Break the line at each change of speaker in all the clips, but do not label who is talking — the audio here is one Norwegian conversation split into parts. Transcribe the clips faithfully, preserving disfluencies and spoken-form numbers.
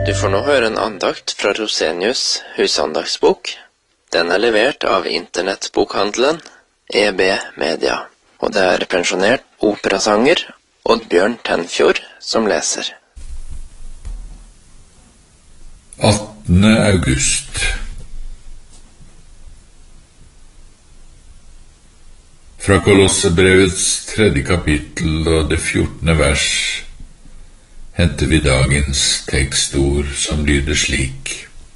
Du får nå høre en andakt fra Rosenius husandagsbok. Den er levert av internettbokhandelen E B Media, og det er pensjonert operasanger Oddbjørn Tenfjord som leser.
attende august. Fra Kolossebrevets tredje kapittel og det fjortende vers henter vi dagens tekstord som lyder slik: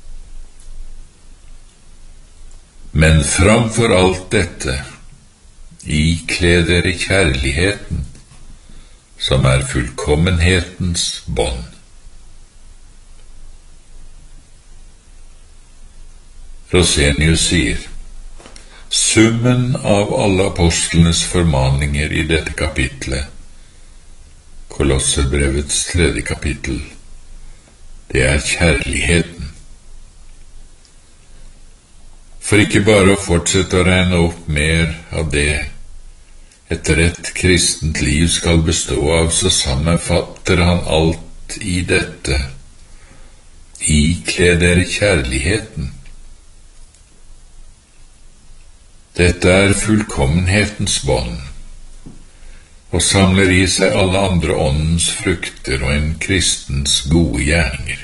Men framfor alt dette, ikle dere kjærligheten, som er fullkommenhetens bånd. Rosenius sier: Summen av alle apostlenes formaninger i dette kapitlet, Kolosserbrevets tredje kapittel, det er kjærligheten. For ikke bare å fortsette å regne opp mer av det et rett kristent liv skal bestå av, så sammenfatter han alt i dette: ikle dere kjærligheten. Dette er fullkommenhetens bånd, og samler i seg alle andre åndens frukter og en kristens gode gjerninger.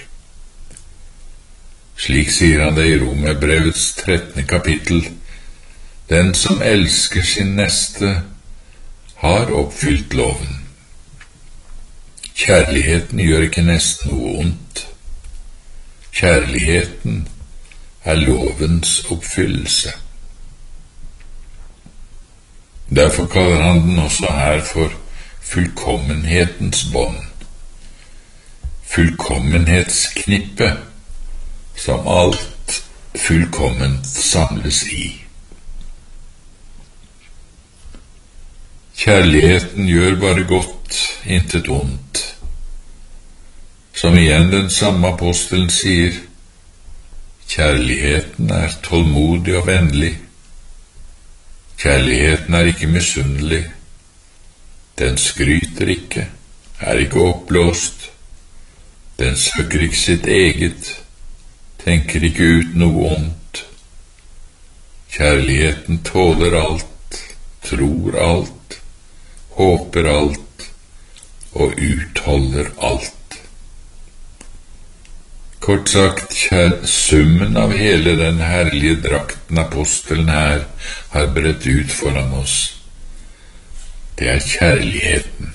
Slik sier han det i Romerbrevets trettende kapittel: Den som elsker sin neste, har oppfylt loven. Kjærligheten gjør ikke nesten noe ondt. Kjærligheten er lovens oppfyllelse. Derfor kaller han den også her for fullkommenhetens bånd, fullkommenhetsknippe, som alt fullkomment samles i. Kjærligheten gjør bare godt, intet ondt. Som igjen den samme apostelen sier: Kjærligheten er tålmodig og vennlig. Kjærligheten er ikke misunnelig. Den skryter ikke, er ikke oppblåst. Den søker ikke sitt eget, tenker ikke ut noe ondt. Kjærligheten tåler alt, tror alt, håper alt og utholder alt. Kort sagt, summen av hele den herlige drakten apostelen her har bredt ut foran oss, det er kjærligheten.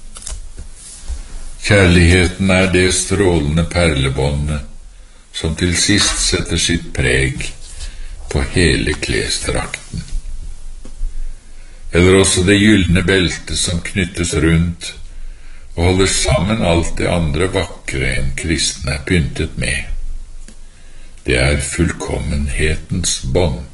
Kjærligheten er det strålende perlebåndet som til sist setter sitt preg på hele klesdrakten. Eller også det gyldne beltet som knyttes rundt og holder sammen alt det andre vakre en kristen er pyntet med. Det er fullkommenhetens bånd.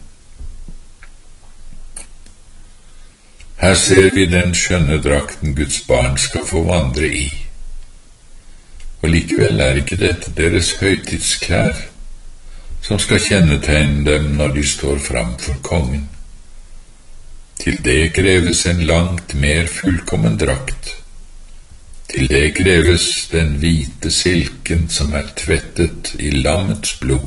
Her ser vi den skjønne drakten Guds barn skal få vandre i. Og likevel er ikke dette deres høytidsklær som skal kjennetegne dem når de står fram for kongen. Til det kreves en langt mer fullkommen drakt. Til det kreves den hvite silken som er tvettet i lammets blod.